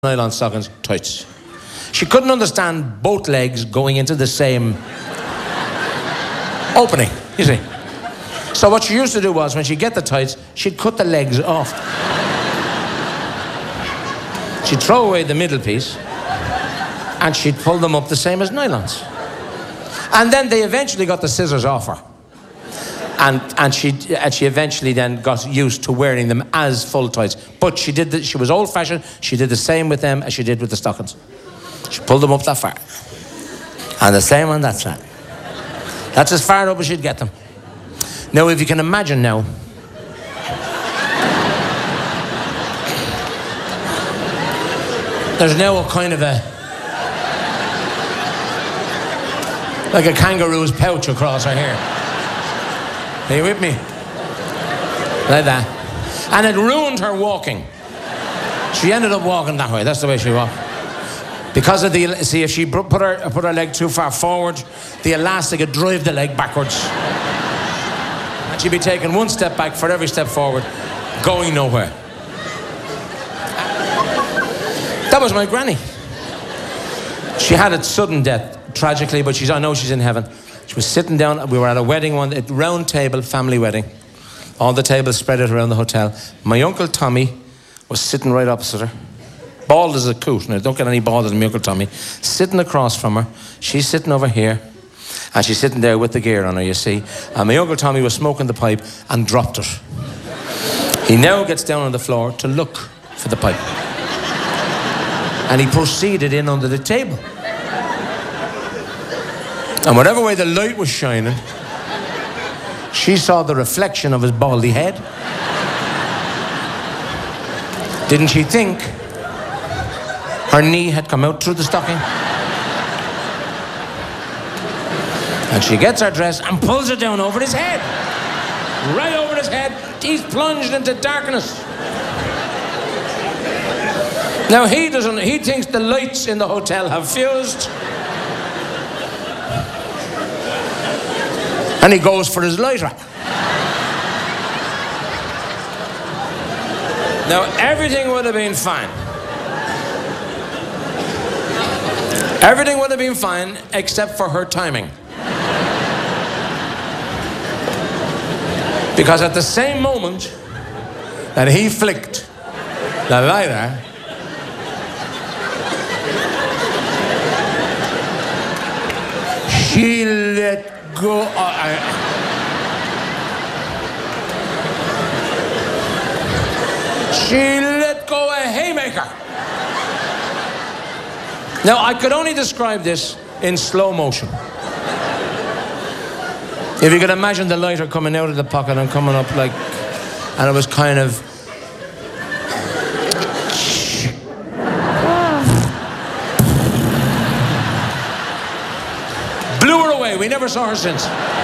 nylon stockings, tights. She couldn't understand both legs going into the same opening, you see. So what she used to do was, when she'd get the tights, she'd cut the legs off. She'd throw away the middle piece, and she'd pull them up the same as nylons. And then they eventually got the scissors off her. And she eventually then got used to wearing them as full tights. But she was old-fashioned. She did the same with them as she did with the stockings. She pulled them up that far. And the same on that side. That's as far up as she'd get them. Now, if you can imagine now, there's now a kind of like a kangaroo's pouch across her hair. Are you with me? Like that. And it ruined her walking. She ended up walking that way. That's the way she walked. Because of if she put her leg too far forward, the elastic would drive the leg backwards. And she'd be taking one step back for every step forward, going nowhere. That was my granny. She had a sudden death, tragically, but I know she's in heaven. She was sitting down, we were at a wedding, a round table, family wedding. All the tables spread out around the hotel. My Uncle Tommy was sitting right opposite her. Bald as a coot. Now, don't get any balder than my Uncle Tommy. Sitting across from her. She's sitting over here. And she's sitting there with the gear on her, you see. And my Uncle Tommy was smoking the pipe and dropped it. He now gets down on the floor to look for the pipe. And he proceeded in under the table. And whatever way the light was shining, she saw the reflection of his baldy head. Didn't she think her knee had come out through the stocking? And she gets her dress and pulls it down over his head. Right over his head. He's plunged into darkness. Now he thinks the lights in the hotel have fused. And he goes for his lighter. Now, everything would have been fine. Everything would have been fine except for her timing. Because at the same moment that he flicked the lighter, she let go. She let go a haymaker. Now, I could only describe this in slow motion. If you could imagine the lighter coming out of the pocket and coming up like, and it was kind of, blew her away. We never saw her since.